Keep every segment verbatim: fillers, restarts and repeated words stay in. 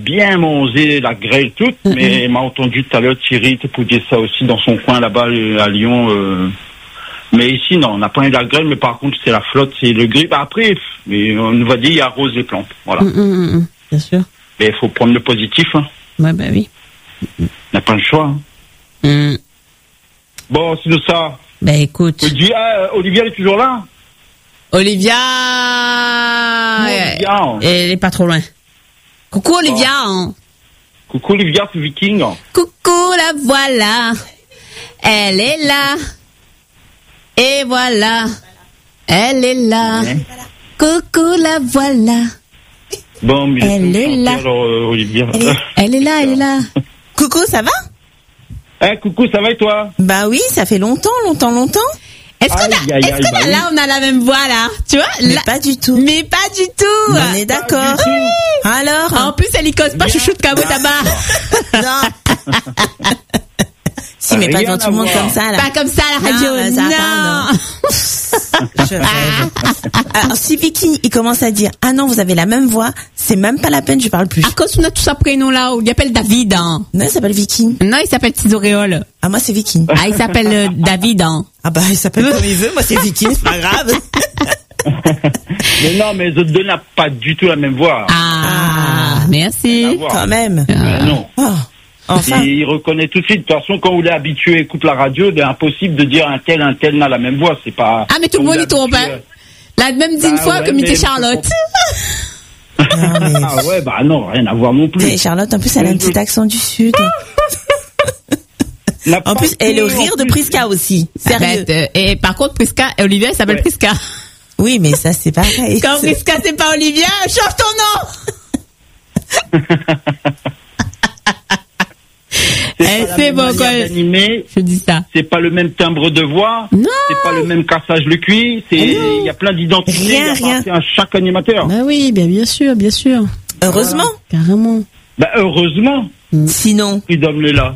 bien manger la grêle toute, mm-hmm. mais m'a entendu tout à l'heure Thierry te pour dire ça aussi dans son coin là-bas à Lyon. Euh, mais ici, non, on n'a pas eu de la grêle, mais par contre, c'est la flotte, c'est le gris. Bah, après, mais on va dire, il arrose les plantes. Voilà. Mm-hmm. Bien sûr. Mais il faut prendre le positif. Hein. Ouais, bah oui. On n'a pas le choix. Hein. Mm. Bon, c'est de ça. Ben écoute. Dis, ah, Olivia est toujours là. Olivia, Olivia. Elle est pas trop loin. Coucou Olivia. Oh. Hein. Coucou Olivia, c'est Viking. Coucou, la voilà. Elle est là. Et voilà. Elle est là. Ouais. Coucou, la voilà. Bon, mais elle est là. Alors, euh, Olivia. Elle est, elle est là, elle est là. Coucou, ça va? Eh, coucou, ça va et toi? Bah oui, ça fait longtemps, longtemps, longtemps. Est-ce qu'on a, est-ce que bah là, oui. on a la même voix, là? Tu vois? Mais là, pas du tout. Mais pas du tout. On est d'accord. Oui. Alors? En plus, elle y cause pas chouchou de cabot tabac. Non. Si, mais pas devant tout le monde comme ça, là. Pas comme ça, à la radio. Non. non. non. Je rêve. Alors, si Vicky, il commence à dire, ah non, vous avez la même voix, c'est même pas la peine, je parle plus. À cause on a tous un prénom là, où il s'appelle David, hein. Non, il s'appelle Vicky. Non, il s'appelle Petits Auréoles. Ah, moi, c'est Vicky. Ah, il s'appelle euh, David, hein. Ah bah, il s'appelle comme il veut, moi, c'est Vicky, c'est pas grave. Mais non, mais les autres deux n'ont pas du tout la même voix. Ah, merci. Quand même. Ah. Non. Oh. Enfin. Il reconnaît tout de suite. De toute façon, quand vous l'êtes habitué, écoute la radio, c'est impossible de dire un tel, un tel n'a la même voix. C'est pas. Ah, mais tout le monde y trompe, hein. La même dit une bah, fois ouais, que m'était Charlotte. Non, mais... Ah ouais, bah non, rien à voir non plus. Mais Charlotte, en plus, elle a un petit accent du Sud. En plus, elle est au rire de Prisca aussi. Sérieux. Ah, et par contre, Prisca, Olivia, elle s'appelle ouais. Prisca. Oui, mais ça, c'est pareil. Quand Prisca, c'est pas Olivia, change ton nom. C'est, eh, c'est bon, quoi. Je dis ça. C'est pas le même timbre de voix. Non. C'est pas le même cassage le cuir. C'est, il y a plein d'identités. Rien, rien. à chaque animateur. Bah oui, bien, bien sûr, bien sûr. Heureusement. Ah, carrément. Bah, heureusement. Mm. Sinon. Il donne là.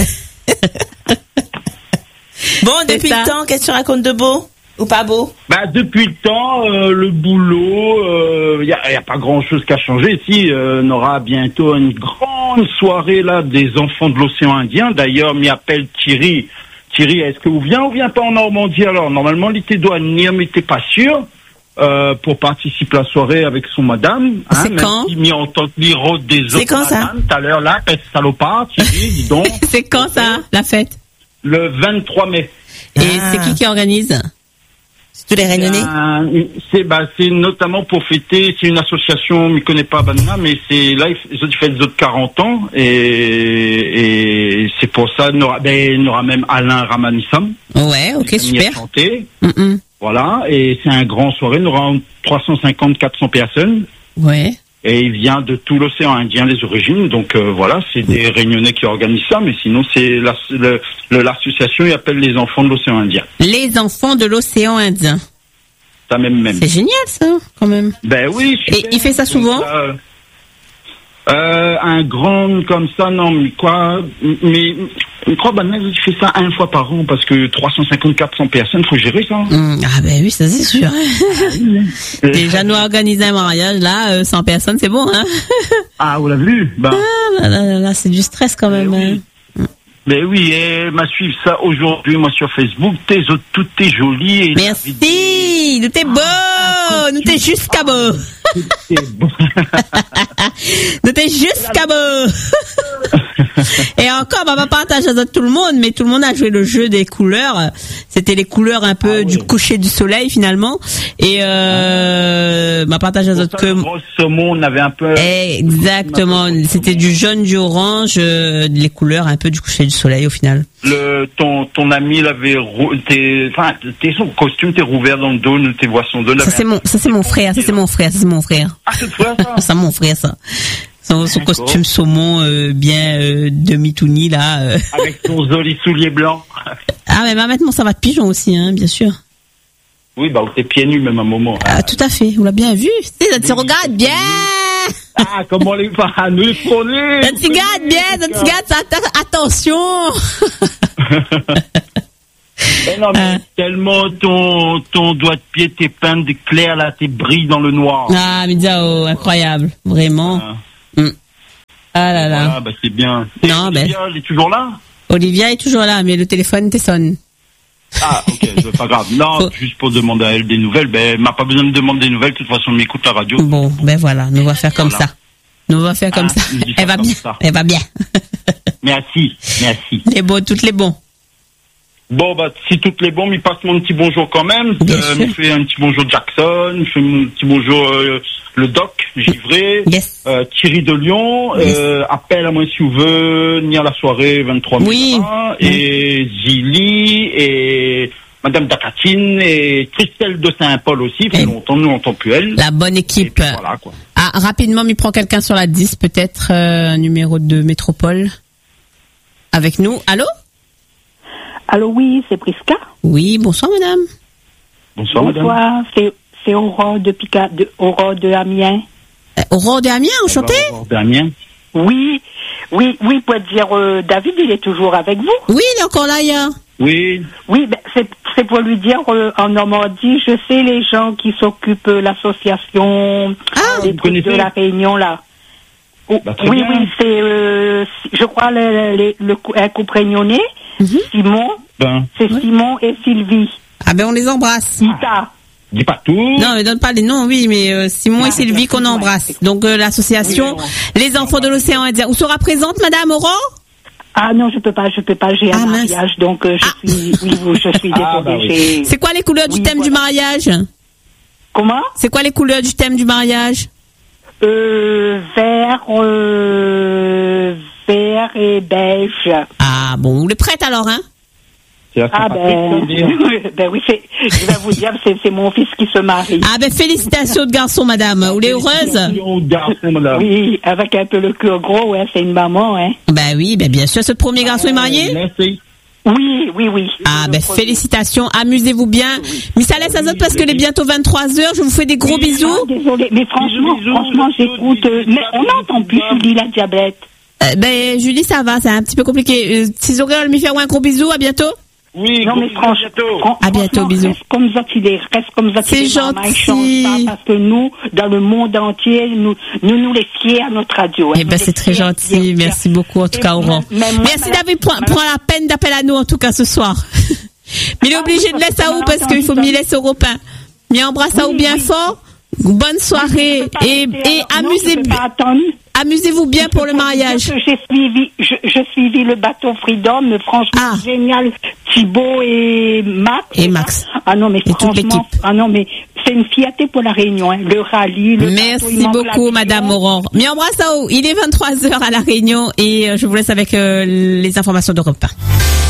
Bon, depuis le temps, qu'est-ce que tu racontes de beau? Ou pas beau? Bah, depuis le temps, euh, le boulot, il euh, y, a, y a pas grand-chose qui a changé. Si, euh, on aura bientôt une grande soirée là des enfants de l'océan Indien. D'ailleurs, m'y appelle Thierry. Thierry, est-ce que vous venez ou vient pas en Normandie? Alors, normalement, il était doit n'y était pas sûr euh, pour participer à la soirée avec son madame. Hein, c'est quand? Il m'y entend lire des autres. C'est quand ça? Tout à l'heure là, salopard, Thierry, dis donc. C'est quand ça, la fête? Le vingt-trois mai. Et ah. c'est qui qui organise? Tous les Réunionnais? Euh, c'est bah c'est notamment pour fêter, c'est une association, je ne connais pas Banana, mais c'est là ils fêtent les autres quarante ans et, et c'est pour ça il y aura, ben, il y aura même Alain Ramanissam. Ouais, ok, super. Mm-mm. Voilà, et c'est un grand soirée, il y aura trois cent cinquante à quatre cents personnes. Ouais. Et il vient de tout l'océan Indien, les origines. Donc euh, voilà, c'est des Réunionnais qui organisent ça, mais sinon c'est la, le, le, l'association, il appelle les enfants de l'océan Indien. Les enfants de l'océan Indien. Ça même même. C'est génial ça, quand même. Ben oui. Et il fait ça souvent? Euh, euh, un grand comme ça, non, mais quoi, mais je crois ben il fait ça une fois par an parce que trois cent cinquante à quatre cents personnes, faut gérer ça. Mmh, ah ben oui, ça c'est sûr. Déjà nous organiser un mariage là, euh, cent personnes, c'est bon, hein. Ah, vous l'avez vu? Ben. Ah là, là, là, là, c'est du stress quand même. Oui. Hein. Mais oui, et m'a suivi ça aujourd'hui, moi sur Facebook. T'es tout est joli. Et merci, nous t'es beau, ah, nous t'es jusqu'à beau. beau. Nous t'es jusqu'à beau. Et encore, on va pas partager avec tout le monde, mais tout le monde a joué le jeu des couleurs. C'était les couleurs un peu ah, du oui. coucher du soleil finalement. Et euh, on va partager avec que. Grosso modo, on avait un peu. Exactement. C'était du jaune, du orange, euh, les couleurs un peu du coucher du soleil au final. Le ton ton ami l'avait t'es enfin t'es son costume t'es rouvert dans le dos, tes voix son dos. Ça c'est mon ça c'est mon frère, ça c'est mon frère, ça c'est mon frère. Ah c'est toi ça. Ça mon frère ça. Son, son costume saumon euh, bien euh, demi-touni là. Euh. Avec ton joli soulier blanc. Ah mais bah, maintenant ça va de pigeon aussi hein, bien sûr. Oui bah t'es pieds nus même à un moment. Ah tout à fait, on l'a bien vu. Tu te regardes bien. Ah comment les parents nous les prôner. Tu regardes bien, tu regardes attention. Mais non, mais euh. tellement ton, ton doigt de pied, tes peintes de clair, là, tes brilles dans le noir. Ah, mais oh, incroyable. Vraiment. Euh. Mm. Ah là là. Ah, bah, c'est bien. Et Non, ben. Olivia, elle est toujours là? Olivia est toujours là, mais le téléphone te sonne. Ah, ok, c'est pas grave. Non, Faut- juste pour demander à elle des nouvelles. Ben, elle m'a pas besoin de demander des nouvelles. De toute façon, elle m'écoute la radio. Bon, ben voilà, nous on va faire comme Voilà. ça. Nous on va faire comme Ah, ça. nous dis ça Elle va comme bien. ça. Elle va bien. Merci, merci. Les bons, toutes les bons. Bon, bah, si toutes les bons, il passe mon petit bonjour quand même. Bien Euh, sûr. me fait un petit bonjour Jackson, me fait mon petit bonjour euh, le Doc, Givré, Yes. euh, Thierry de Lyon, Yes. euh, appelle à moi si vous voulez, venir à la soirée vingt-trois mai, Oui. et Zili, et Madame Dakatine, et Christelle de Saint-Paul aussi, ça fait Et- longtemps, nous, on n'entend plus elle. La bonne Et équipe. puis voilà, quoi. Ah, rapidement, il prend quelqu'un sur la dix, peut-être, euh, numéro de Métropole. Avec nous. Allô? Allô, oui, c'est Prisca. Oui, bonsoir madame. Bonsoir, madame. Bonsoir, c'est, c'est Aurore de Pica, de, Aurore de Amiens. Euh, Aurore de Amiens, enchanté? Au revoir, Damien. Oui, oui, oui, pour dire, euh, David, il est toujours avec vous. Oui, il est encore là, hier. Oui, Oui, ben, c'est, c'est pour lui dire, euh, en Normandie, je sais les gens qui s'occupent de l'association Ah, des vous trucs de connaissez la Réunion, là. Oh, Bah, très oui, bien. oui, c'est, euh, je crois, le, le, le, cou- un couple réunionnais, Mhm. Simon, ben, c'est Simon et Sylvie. Ah ben, on les embrasse. Ita. dis pas tout. Non, ne donne pas les noms, oui, mais euh, Simon et Ah, Sylvie qu'on ouais. embrasse. Donc, euh, l'association Oui, Les Enfants de l'Océan Indien. Où sera présente madame Aurore? Ah non, je peux pas, je peux pas, j'ai Ah, un mince. mariage, donc euh, je Ah. suis, oui, oui, je suis désolée. Ah, bah oui. j'ai- C'est quoi les couleurs du Oui, thème du voilà. mariage? Comment? C'est quoi les couleurs du thème du mariage? Euh, vert, euh, vert et beige. Ah bon, vous êtes prête alors, hein? C'est la Ah Saint-Patrick, ça ben, veut dire. ben oui, c'est, je vais vous dire, c'est, c'est mon fils qui se marie. Ah ben, félicitations de garçon, madame. Vous êtes heureuse? Félicitations, garçon, madame. Oui, avec un peu le cœur gros, ouais, c'est une maman, hein. Ben oui, ben bien sûr. Ce premier garçon est marié? Merci. Oui, oui, oui. Ah Le ben premier. félicitations, amusez-vous bien. Miss Alès Azot, parce que il est bientôt vingt-trois heures, je vous fais des gros Oui, bisous. Ah, désolée, mais franchement, Bisous, bisous, franchement, bisous, j'écoute, euh, bisous, mais on bisous, n'entend plus bisous. Julie la diablette. Euh, ben Julie, ça va, c'est un petit peu compliqué. Euh, si Zorel me fait un gros bisou, à bientôt. Oui, Non, gros mais bisous, franchement, bientôt. fran- À bientôt, franchement, bisous. Reste comme ça qu'il est, reste comme ça qu'il C'est est. maman, il gentil. change pas, parce que nous, dans le monde entier, nous, nous nous les fiers à notre radio. Eh ben c'est très gentil, merci beaucoup en tout Et cas Aurore. même- même moi, Merci madame- David, prends, madame- prends la peine d'appeler à nous en tout cas ce soir. Mais il est Ah obligé oui, de parce laisser que à vous ça parce m'a qu'il faut entendu m'y laisser au repas. Mais embrasse à vous Oui, bien oui. fort. Bonne soirée Je peux pas et, rester, et alors, non, amusez, je peux pas attendre. amusez-vous bien pour le Je peux pas vous dire mariage. que J'ai suivi, je, je suivi le bateau Freedom, mais franchement, Ah. génial. Thibaut et Max. Et Max. Ah non, mais Et toute franchement, l'équipe. ah non, mais c'est une fierté pour la Réunion, hein. Le rallye, le bateau, il Merci manque beaucoup l'avion. Madame Aurore. Mais embrasse à vous. Il est vingt-trois heures à La Réunion et euh, je vous laisse avec euh, les informations d'Europe un.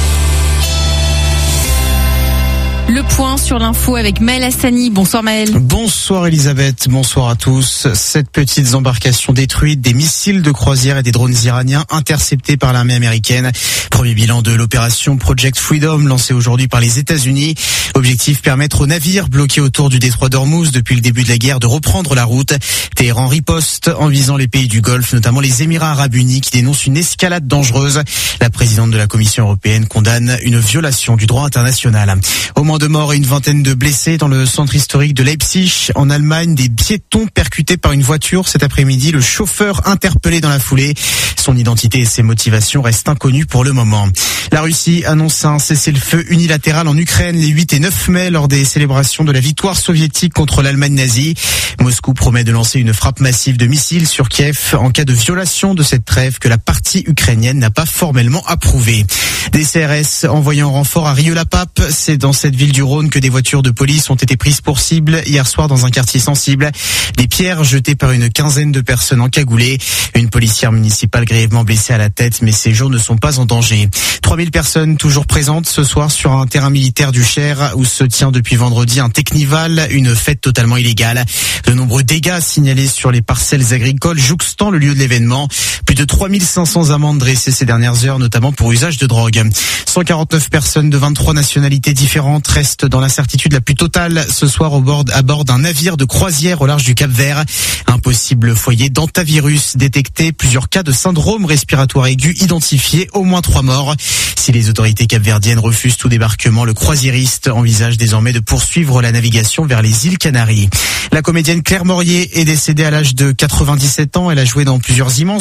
Le point sur l'info avec Maël Hassani. Bonsoir Maël. Bonsoir Elisabeth, bonsoir à tous. Sept petites embarcations détruites, des missiles de croisière et des drones iraniens interceptés par l'armée américaine. Premier bilan de l'opération Project Freedom lancée aujourd'hui par les États-Unis. Objectif, permettre aux navires bloqués autour du détroit d'Ormuz depuis le début de la guerre de reprendre la route. Téhéran riposte en visant les pays du Golfe, notamment les Émirats arabes unis qui dénoncent une escalade dangereuse. La présidente de la Commission européenne condamne une violation du droit international. Au moins de morts et une vingtaine de blessés dans le centre historique de Leipzig. En Allemagne, des piétons percutés par une voiture cet après-midi. Le chauffeur interpellé dans la foulée. Son identité et ses motivations restent inconnues pour le moment. La Russie annonce un cessez-le-feu unilatéral en Ukraine les huit et neuf mai lors des célébrations de la victoire soviétique contre l'Allemagne nazie. Moscou promet de lancer une frappe massive de missiles sur Kiev en cas de violation de cette trêve que la partie ukrainienne n'a pas formellement approuvée. Des C R S envoyés en renfort à Rieux-la-Pape. C'est dans cette ville du Rhône que des voitures de police ont été prises pour cible hier soir dans un quartier sensible. Des pierres jetées par une quinzaine de personnes encagoulées. Une policière municipale grièvement blessée à la tête, mais ses jours ne sont pas en danger. trois mille personnes toujours présentes ce soir sur un terrain militaire du Cher où se tient depuis vendredi un Technival, une fête totalement illégale. De nombreux dégâts signalés sur les parcelles agricoles jouxtant le lieu de l'événement. Plus de trois mille cinq cents amendes dressées ces dernières heures, notamment pour usage de drogue. cent quarante-neuf personnes de vingt-trois nationalités différentes restent dans l'incertitude la plus totale ce soir au bord, à bord d'un navire de croisière au large du Cap-Vert. Un possible foyer d'antavirus détecté, plusieurs cas de syndrome respiratoire aigu identifiés, au moins trois morts. Si les autorités capverdiennes refusent tout débarquement, le croisiériste envisage désormais de poursuivre la navigation vers les îles Canaries. La comédienne Claire Morier est décédée à l'âge de quatre-vingt-dix-sept ans. Elle a joué dans plusieurs immenses succès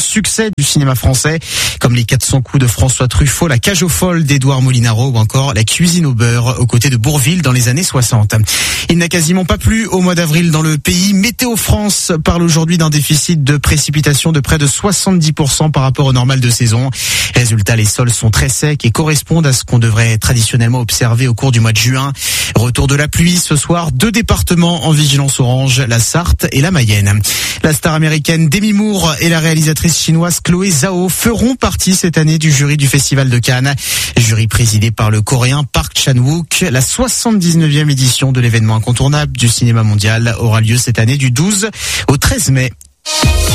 succès du cinéma français, comme Les quatre cents coups de François Truffaut, La cage aux folles d'Édouard Molinaro ou encore La cuisine au beurre aux côtés de Bourvil dans les années soixante. Il n'a quasiment pas plu au mois d'avril dans le pays. Météo France parle aujourd'hui d'un déficit de précipitations de près de soixante-dix pour cent par rapport au normal de saison. Résultat, les sols sont très secs et correspondent à ce qu'on devrait traditionnellement observer au cours du mois de juin. Retour de la pluie ce soir, deux départements en vigilance orange, la Sarthe et la Mayenne. La star américaine Demi Moore et la réalisatrice chinoise Chloé Zhao feront partie cette année du jury du Festival de Cannes. Jury présidé par le coréen Park Chan-wook. La soixante-dix-neuvième édition de l'événement incontournable du cinéma mondial aura lieu cette année du douze au treize mai.